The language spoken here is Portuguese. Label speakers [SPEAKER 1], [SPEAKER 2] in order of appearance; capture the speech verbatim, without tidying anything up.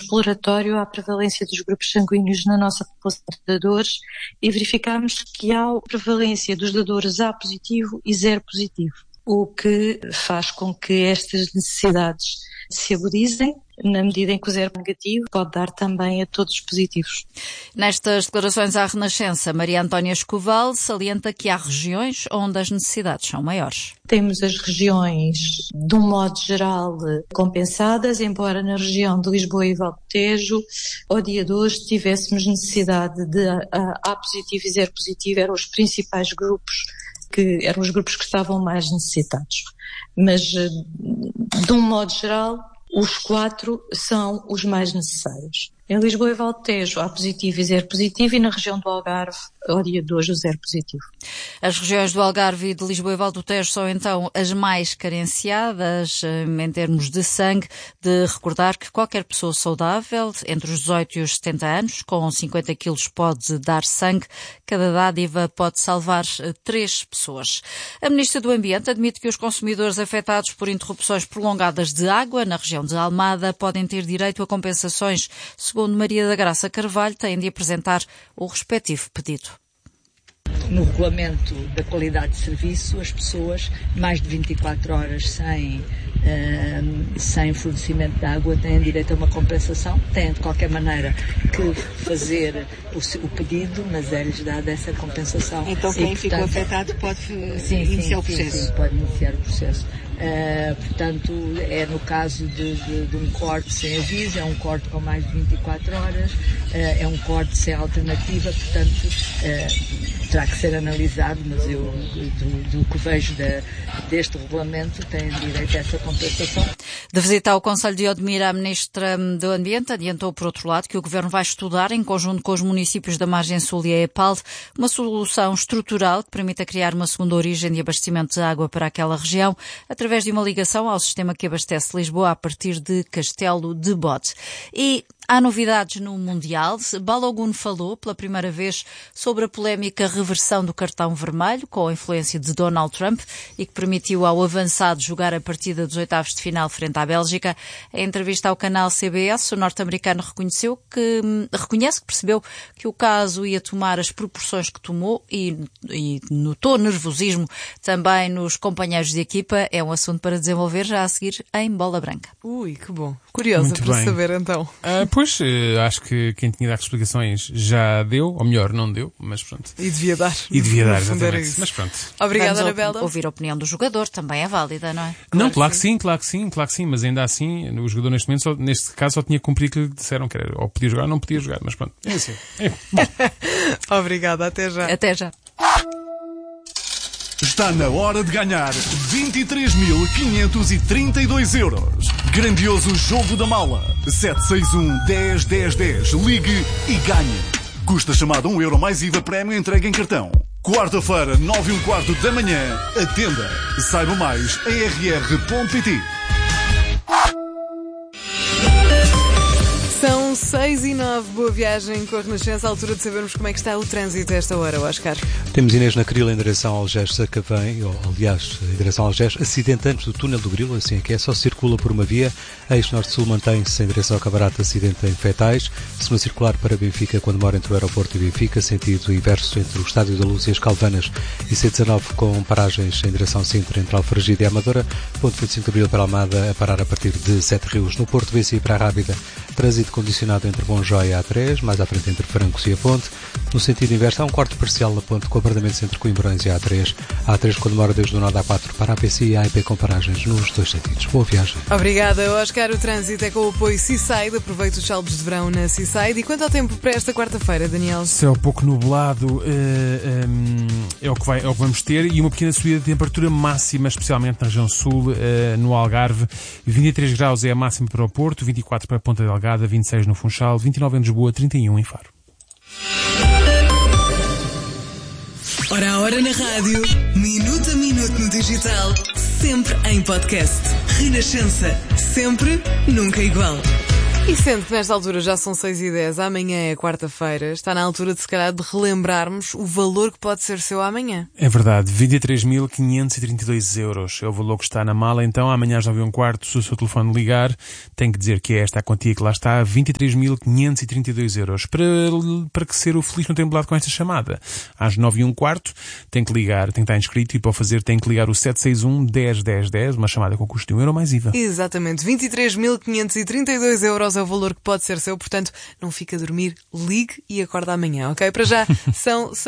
[SPEAKER 1] exploratório à prevalência dos grupos sanguíneos na nossa população de dadores e verificámos que há prevalência dos dadores A positivo e zero positivo, o que faz com que estas necessidades se agudizem, na medida em que o zero negativo pode dar também a todos os positivos.
[SPEAKER 2] Nestas declarações à Renascença, Maria Antónia Escoval salienta que há regiões onde as necessidades são maiores.
[SPEAKER 1] Temos as regiões, de um modo geral, compensadas, embora na região de Lisboa e Val Tejo, ao dia de hoje, tivéssemos necessidade de A positivo e zero positivo, eram os principais grupos, que eram os grupos que estavam mais necessitados. Mas, de um modo geral, os quatro são os mais necessários. Em Lisboa e Val Tejo há positivo e zero positivo e na região do Algarve, ao dia de hoje, o zero positivo.
[SPEAKER 2] As regiões do Algarve e de Lisboa e Val do Tejo são então as mais carenciadas em termos de sangue. De recordar que qualquer pessoa saudável, entre os dezoito e os setenta anos, com cinquenta quilos pode dar sangue. Cada dádiva pode salvar três pessoas. A Ministra do Ambiente admite que os consumidores afetados por interrupções prolongadas de água na região de Almada podem ter direito a compensações. Segundo Maria da Graça Carvalho, têm de apresentar o respectivo pedido.
[SPEAKER 3] No regulamento da qualidade de serviço, as pessoas mais de vinte e quatro horas sem, uh, sem fornecimento de água têm direito a uma compensação. Têm, de qualquer maneira, que fazer o, o pedido, mas é-lhes dada essa compensação.
[SPEAKER 4] Então quem
[SPEAKER 3] e,
[SPEAKER 4] ficou
[SPEAKER 3] portanto,
[SPEAKER 4] afetado pode
[SPEAKER 3] sim,
[SPEAKER 4] iniciar
[SPEAKER 3] sim,
[SPEAKER 4] o processo?
[SPEAKER 3] Sim, sim, pode iniciar o processo. Uh, portanto, é no caso de, de, de um corte sem aviso, é um corte com mais de vinte e quatro horas, uh, é um corte sem alternativa, portanto, uh, terá que ser analisado, mas eu, do, do que vejo de, deste regulamento, tenho direito a essa compensação.
[SPEAKER 2] De visita ao Conselho de Odmira, a Ministra do Ambiente adiantou, por outro lado, que o Governo vai estudar, em conjunto com os municípios da Margem Sul e a EPAL, uma solução estrutural que permita criar uma segunda origem de abastecimento de água para aquela região, através de uma ligação ao sistema que abastece Lisboa a partir de Castelo de Bode. E há novidades no Mundial. Balogun falou pela primeira vez sobre a polémica reversão do cartão vermelho com a influência de Donald Trump e que permitiu ao avançado jogar a partida dos oitavos de final frente à Bélgica. Em entrevista ao canal C B S, o norte-americano reconheceu que, reconhece que percebeu que o caso ia tomar as proporções que tomou e, e notou nervosismo também nos companheiros de equipa. É um assunto para desenvolver já a seguir em Bola Branca.
[SPEAKER 5] Ui, que bom. Curiosa
[SPEAKER 6] Muito
[SPEAKER 5] para
[SPEAKER 6] bem.
[SPEAKER 5] saber então.
[SPEAKER 6] Ah, pois, acho que quem tinha de dar explicações já deu, ou melhor, não deu, mas pronto.
[SPEAKER 5] E devia dar.
[SPEAKER 6] E devia dar,
[SPEAKER 5] No fundo era
[SPEAKER 6] exatamente.
[SPEAKER 5] isso.
[SPEAKER 6] Mas pronto.
[SPEAKER 5] Obrigada,
[SPEAKER 2] Vamos
[SPEAKER 5] Anabela.
[SPEAKER 2] ouvir a opinião do jogador, também é válida, não é?
[SPEAKER 6] Não, claro que sim, claro que sim, claro que sim, mas ainda assim, o jogador neste momento, só, neste caso, só tinha que cumprir o que lhe disseram, que era ou podia jogar ou não podia jogar, mas pronto. É assim. É. Bom.
[SPEAKER 5] Obrigada, até já.
[SPEAKER 2] Até já.
[SPEAKER 7] Está na hora de ganhar vinte e três mil quinhentos e trinta e dois euros. Grandioso jogo da mala. sete seis um, dez, dez, dez. Ligue e ganhe. Custa chamada um euro mais I V A prémio entregue em cartão. Quarta-feira, nove e um quarto da manhã. Atenda. Saiba mais em r r ponto p t.
[SPEAKER 5] São seis e nove, boa viagem com a Renascença, à altura de sabermos como é que está o trânsito a esta hora, Oscar.
[SPEAKER 8] Temos Inês na Cril em direção ao Algés Sacavém, ou aliás, em direção ao Algés, acidente antes do túnel do Grilo, assim é que é, só circula por uma via, eixo norte-sul mantém-se em direção ao Cabarate, acidente em Fetais, segunda circular para Benfica, quando mora entre o aeroporto e Benfica, sentido inverso entre o Estádio da Luz e as Calvanas, e C dezanove com paragens em direção centro entre Alfragide e Amadora, ponto vinte e cinco de Abril para Almada, a parar a partir de Sete Rios, no Porto B C I para a Rábida, trânsito condicionado entre Bom Joia e A três, mais à frente entre Francos e a Ponte. No sentido inverso, há um corte parcial na Ponte com abordamentos entre Coimbrões e A três. A A três quando mora desde o Nó da A quatro para a P C e a A I P com paragens nos dois sentidos. Boa viagem.
[SPEAKER 5] Obrigada, Oscar. O trânsito é com o apoio Seaside. Aproveite os saldos de verão na Seaside. E quanto ao tempo para esta quarta-feira, Daniel?
[SPEAKER 6] Céu pouco nublado é, é, o que vai, é o que vamos ter e uma pequena subida de temperatura máxima, especialmente na região sul, é, no Algarve. vinte e três graus é a máxima para o Porto, vinte e quatro para a Ponta Delgada, vinte e seis no Funchal, vinte e nove em Lisboa, trinta e um em Faro.
[SPEAKER 9] Hora a hora na rádio, minuto a minuto no digital, sempre em podcast. Renascença, sempre, nunca igual.
[SPEAKER 5] E sendo que nesta altura já são seis e dez, amanhã é quarta-feira, está na altura de se calhar de relembrarmos o valor que pode ser seu amanhã.
[SPEAKER 6] É verdade, vinte e três mil quinhentos e trinta e dois euros é o valor que está na mala. Então amanhã às nove e um quarto, se o seu telefone ligar, tem que dizer que é esta a quantia que lá está, vinte e três mil quinhentos e trinta e dois euros. Para, para que ser o feliz não tem embolado com esta chamada. Às nove e um quarto tem que ligar, tem que estar inscrito e para o fazer tem que ligar o sete seis um, dez, dez, dez, uma chamada com custo de um euro mais I V A.
[SPEAKER 5] Exatamente, vinte e três mil quinhentos e trinta e dois euros é o valor que pode ser seu, portanto não fique a dormir, ligue e acorda amanhã, ok? Para já são